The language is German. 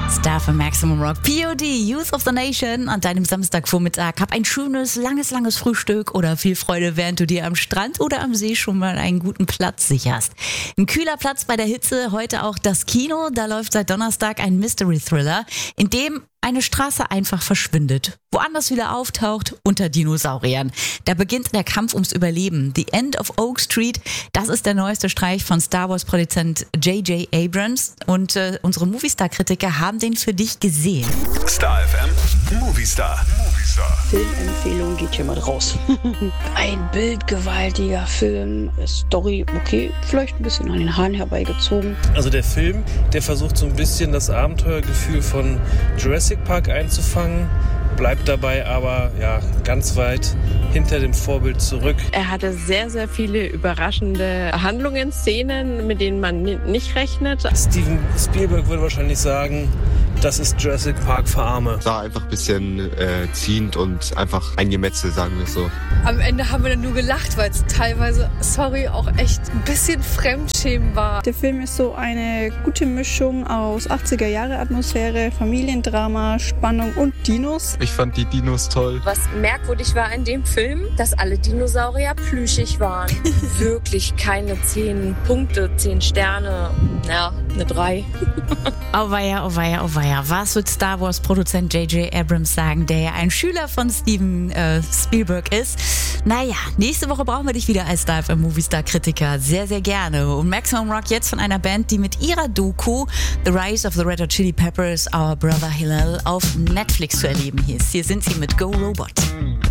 Star für Maximum Rock. POD, Youth of the Nation, an deinem Samstagvormittag. Hab ein schönes, langes Frühstück oder viel Freude, während du dir am Strand oder am See schon mal einen guten Platz sicherst. Ein kühler Platz bei der Hitze, heute auch das Kino. Da läuft seit Donnerstag ein Mystery-Thriller, in dem eine Straße einfach verschwindet, woanders wieder auftaucht, unter Dinosauriern. Da beginnt der Kampf ums Überleben. The End of Oak Street, das ist der neueste Streich von Star Wars-Produzent J.J. Abrams. Und unsere Movistar-Kritiker haben den für dich gesehen. Star FM, Movistar. Filmempfehlung geht hier mal raus. Ein bildgewaltiger Film, Story okay, vielleicht ein bisschen an den Haaren herbeigezogen. Also der Film, der versucht so ein bisschen das Abenteuergefühl von Jurassic Park einzufangen, bleibt dabei aber ganz weit hinter dem Vorbild zurück. Er hatte sehr, sehr viele überraschende Handlungen, Szenen, mit denen man nicht rechnet. Steven Spielberg würde wahrscheinlich sagen, das ist Jurassic Park für Arme. War einfach ein bisschen ziehend und einfach ein Gemetzel, sagen wir so. Am Ende haben wir dann nur gelacht, weil es teilweise, auch echt ein bisschen Fremdschämen war. Der Film ist so eine gute Mischung aus 80er-Jahre-Atmosphäre, Familiendrama, Spannung und Dinos. Ich fand die Dinos toll. Was merkwürdig war in dem Film, dass alle Dinosaurier plüschig waren. Wirklich keine 10 Punkte, 10 Sterne, eine 3. Auweia. Was wird Star Wars-Produzent J.J. Abrams sagen, der ja ein Schüler von Steven Spielberg ist? Naja, nächste Woche brauchen wir dich wieder als Star FM Movistar-Kritiker. Sehr, sehr gerne. Und Maximum Rock jetzt von einer Band, die mit ihrer Doku The Rise of the Red Hot Chili Peppers, Our Brother Hillel auf Netflix zu erleben ist. Hier sind sie mit Go Robot.